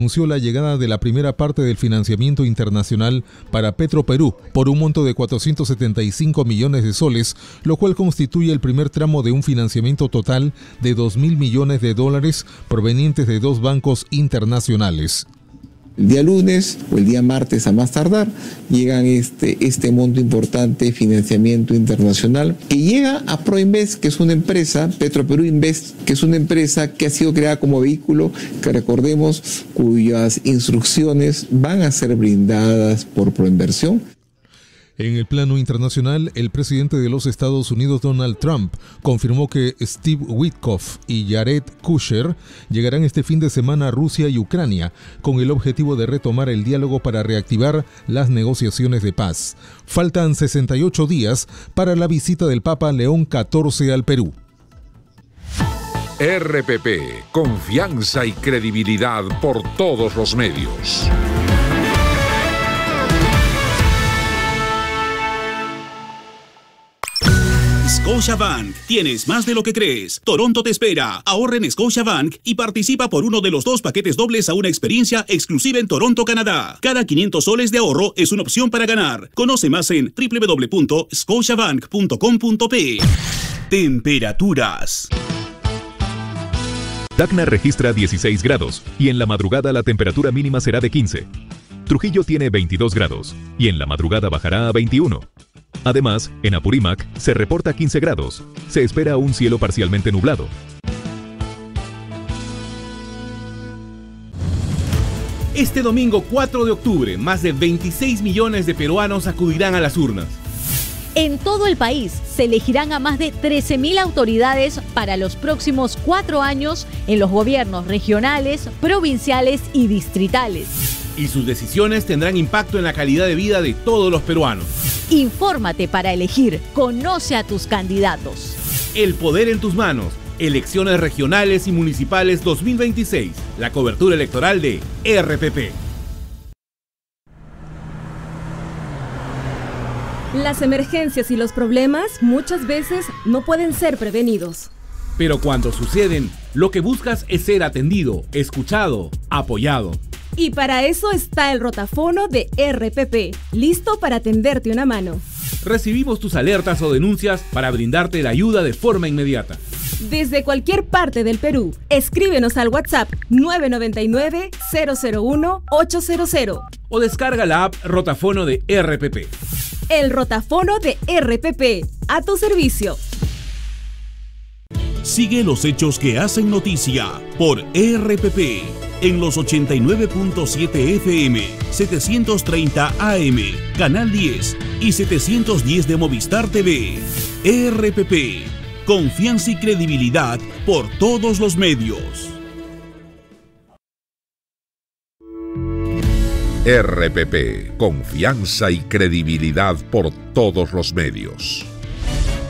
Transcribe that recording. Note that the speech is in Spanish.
Anunció la llegada de la primera parte del financiamiento internacional para Petroperú por un monto de 475 millones de soles, lo cual constituye el primer tramo de un financiamiento total de 2.000 millones de dólares provenientes de dos bancos internacionales. El día lunes o el día martes a más tardar llegan este monto importante de financiamiento internacional que llega a Proinvest, que es una empresa, Petroperú Invest, que es una empresa que ha sido creada como vehículo, que recordemos, cuyas instrucciones van a ser brindadas por Proinversión. En el plano internacional, el presidente de los Estados Unidos, Donald Trump, confirmó que Steve Witkoff y Jared Kushner llegarán este fin de semana a Rusia y Ucrania con el objetivo de retomar el diálogo para reactivar las negociaciones de paz. Faltan 68 días para la visita del Papa León XIV al Perú. RPP, confianza y credibilidad por todos los medios. Scotiabank, tienes más de lo que crees. Toronto te espera. Ahorra en Scotiabank y participa por uno de los 2 paquetes dobles a una experiencia exclusiva en Toronto, Canadá. Cada 500 soles de ahorro es una opción para ganar. Conoce más en www.scotiabank.com.pe. Temperaturas. Tacna registra 16 grados y en la madrugada la temperatura mínima será de 15. Trujillo tiene 22 grados y en la madrugada bajará a 21. Además, en Apurímac se reporta 15 grados. Se espera un cielo parcialmente nublado. Este domingo 4 de octubre, más de 26 millones de peruanos acudirán a las urnas. En todo el país se elegirán a más de 13.000 autoridades para los próximos 4 años en los gobiernos regionales, provinciales y distritales. Y sus decisiones tendrán impacto en la calidad de vida de todos los peruanos. Infórmate para elegir. Conoce a tus candidatos. El poder en tus manos. Elecciones regionales y municipales 2026. La cobertura electoral de RPP. Las emergencias y los problemas muchas veces no pueden ser prevenidos. Pero cuando suceden, lo que buscas es ser atendido, escuchado, apoyado. Y para eso está el rotafono de RPP, listo para tenderte una mano. Recibimos tus alertas o denuncias para brindarte la ayuda de forma inmediata. Desde cualquier parte del Perú, escríbenos al WhatsApp 999-001-800. O descarga la app Rotafono de RPP. El rotafono de RPP, a tu servicio. Sigue los hechos que hacen noticia por RPP en los 89.7 FM, 730 AM, Canal 10 y 710 de Movistar TV. RPP, confianza y credibilidad por todos los medios. RPP, confianza y credibilidad por todos los medios.